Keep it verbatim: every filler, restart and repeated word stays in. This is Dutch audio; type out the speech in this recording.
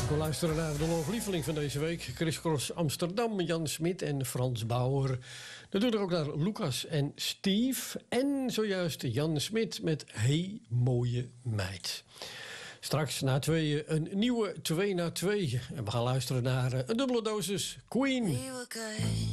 We luisteren naar de looflieveling van deze week. Chris Cross Amsterdam, Jan Smit en Frans Bauer. Dat doet er ook naar Lucas en Steve. En zojuist Jan Smit met Hey Mooie Meid. Straks na tweeën een nieuwe twee na twee. En we gaan luisteren naar een dubbele dosis Queen.